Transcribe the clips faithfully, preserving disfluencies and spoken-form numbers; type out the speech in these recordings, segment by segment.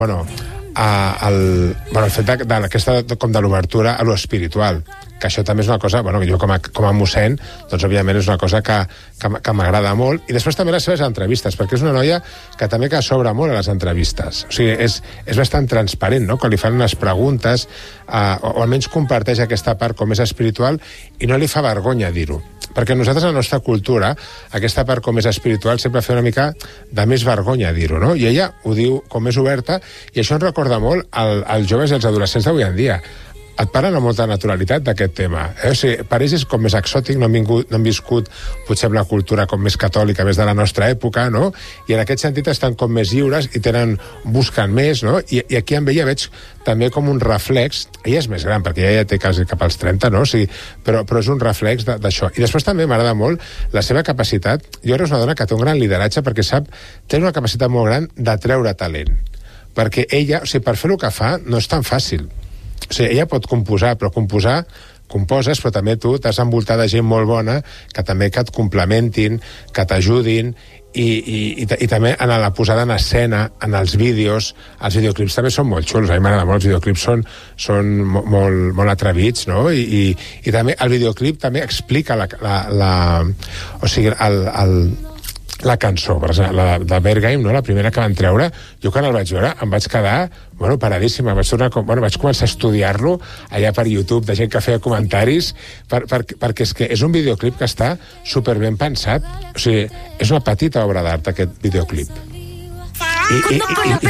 Bueno, a, el, bueno, el fet d'aquesta com de l'obertura a lo espiritual, que això també és una cosa, bueno, jo com a, com a mossèn, doncs òbviament és una cosa que, que, que m'agrada molt, i després també les seves entrevistes, perquè és una noia que també que s'obre molt a les entrevistes, o sigui, és, és bastant transparent, no?, quan li fan unes preguntes, eh, o, o almenys comparteix aquesta part com més espiritual, i no li fa vergonya dir-ho, perquè nosaltres, a la nostra cultura, aquesta part com més espiritual sempre fa una mica de més vergonya dir-ho, no?, i ella ho diu com més oberta, i això ens recorda molt al, als joves i als adolescents d'avui en dia. Et parlen amb molta naturalitat d'aquest tema. Eh? O sigui, per ells és com més exòtic, no han, vingut, no han viscut potser amb la cultura com més catòlica, més de la nostra època, no? I en aquest sentit estan com més lliures i tenen, busquen més, no? I, i aquí amb ella veig també com un reflex, ella és més gran, perquè ella ja té quasi cap als trenta, no? O sigui, però, però és un reflex d'això. I després també m'agrada molt la seva capacitat. Jo crec que és una dona que té un gran lideratge perquè sap, té una capacitat molt gran de treure talent. Perquè ella, o sigui, per fer el que fa, no és tan fàcil. O sigui, ella pot composar, però composar composes, però també tu t'has envoltat de gent molt bona que també que et complementin, que t'ajudin, i, i, i, i també en la posada en escena, en els vídeos, els videoclips també són molt xulos, a mi m'agrada molt, els videoclips són, són molt, molt atrevits, no? I, i, i també el videoclip també explica la, la, la, o sigui, el, el la cançó, la de Berghain, no? La primera que van treure, jo quan el vaig veure em vaig quedar, bueno, paradíssima, vaig, tornar, bueno, vaig començar a estudiar-lo allà per YouTube, de gent que feia comentaris, per, per, perquè és que és un videoclip que està superben pensat, o sigui, és una petita obra d'art aquest videoclip. I, i, i,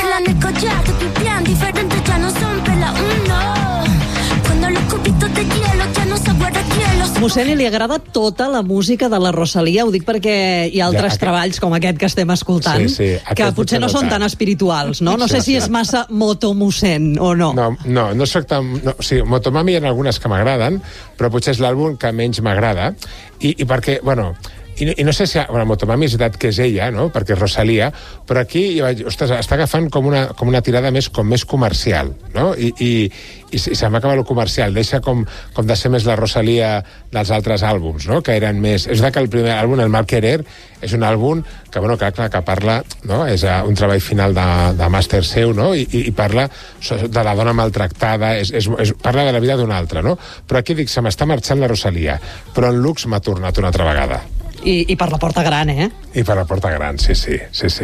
Mossèn, li agrada tota la música de la Rosalía? Ho dic perquè hi ha altres ja, aquest... treballs com aquest que estem escoltant, sí, sí, que potser no són tan espirituals, no? No sí, sé si sí. És massa motomossèn o no. No, no, no soc tan... No, sí, Motomami hi ha algunes que m'agraden, però potser és l'àlbum que menys m'agrada, i, i perquè, bueno... I no, i no sé si... Bueno, Motomami és veritat que és ella, no?, perquè és Rosalía, però aquí, ostres, està agafant com una, com una tirada més, com més comercial, no? I, i, i, i se'm acaba el comercial, deixa com, com de ser més la Rosalía dels altres àlbums, no?, que eren més... És veritat que el primer àlbum, el Mal Querer, és un àlbum que, bueno, clar, que parla, no?, és un treball final de, de màster seu, no?, I, i parla de la dona maltractada, és, és, és, parla de la vida d'una altra, no? Però aquí dic, se m'està marxant la Rosalía, però en Lux m'ha tornat una altra vegada. I, I per la porta gran, eh? I per la porta gran, sí, sí, sí, sí.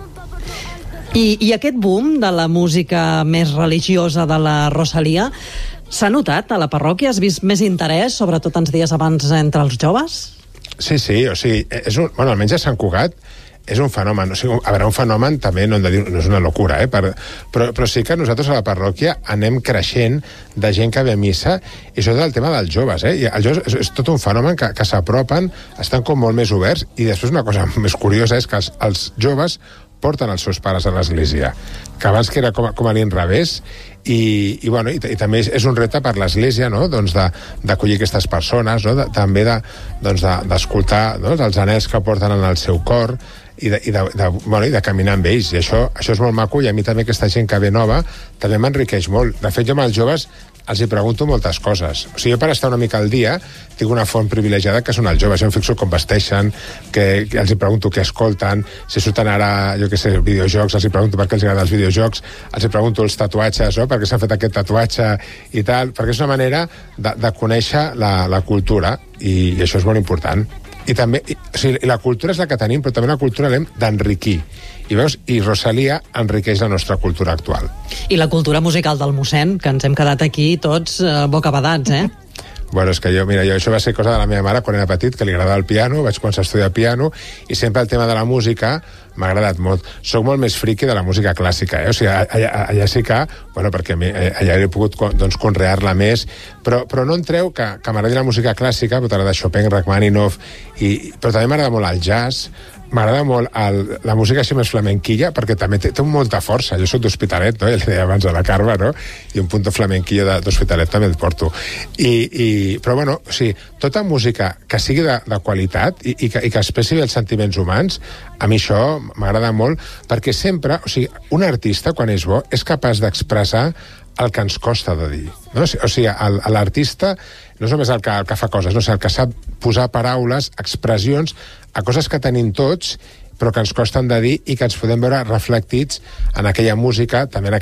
I, I aquest boom de la música més religiosa de la Rosalía s'ha notat a la parròquia? Has vist més interès, sobretot ens dies abans, entre els joves? Sí, sí, o sigui, és un, bueno, almenys a Sant Cugat és un fenomen, o sigui, a veure, un fenomen també no, hem de dir, no és una locura, eh? Per, però, però sí que nosaltres a la parròquia anem creixent de gent que ve a missa, i sobretot el tema dels joves, eh? I els joves és, és tot un fenomen que, que s'apropen, estan com molt més oberts, i després una cosa més curiosa és que els, els joves porten els seus pares a l'església, que abans que era com, com a l'inrevés, i, i, bueno, i, i també és, és un repte per l'església, no?, doncs d'acollir aquestes persones, no?, de, també d'escoltar de, doncs, els anells que porten en el seu cor, i de, i de, de, bueno, i de caminar amb ells, i això, això és molt maco, i a mi també aquesta gent que ve nova també m'enriqueix molt. De fet, jo amb els joves els hi pregunto moltes coses. O sigui, jo per estar una mica al dia tinc una font privilegiada que són els joves. Jo em fixo com vesteixen, que, que els hi pregunto què escolten, si surten ara, jo què sé, videojocs, els hi pregunto per què els agraden els videojocs, els hi pregunto els tatuatges, no?, per què s'han fet aquest tatuatge i tal, perquè és una manera de, de conèixer la, la cultura, i, i això és molt important. I també, i, o sigui, la cultura és la que tenim, però també la cultura l'hem d'enriquir. I veus, i Rosalía enriqueix la nostra cultura actual. I la cultura musical del mossèn, que ens hem quedat aquí tots eh, bocabadats, eh? Bueno, és que jo, mira, jo, això va ser cosa de la meva mare quan era petit, que li agradava el piano, vaig començar a estudiar piano, i sempre el tema de la música m'ha agradat molt. Soc molt més friqui de la música clàssica, eh? O sigui, allà, allà sí que, bueno, perquè allà he pogut, doncs, conrear-la més, però, però no em treu que, que m'agradi la música clàssica, però t'agrada Chopin, Rachmaninoff, i, però també m'agrada molt el jazz, m'agrada molt el, la música així més flamenquilla, perquè també té, té molta força. Jo soc d'Hospitalet, no?, ja li deia abans a la Carme, no?, i un punt flamenquillo d'Hospitalet també el porto. I, i, però, bueno, o sigui, tota música que sigui de, de qualitat i, i, que, i que expressi els sentiments humans, a mi això m'agrada molt, perquè sempre, o sigui, un artista, quan és bo, és capaç d'expressar el que ens costa de dir, no? O sigui, l'artista no és només el que, el que fa coses, no? O sigui, el que sap posar paraules, expressions a coses que tenim tots, però que ens costen de dir i que ens podem veure reflectits en aquella música, també en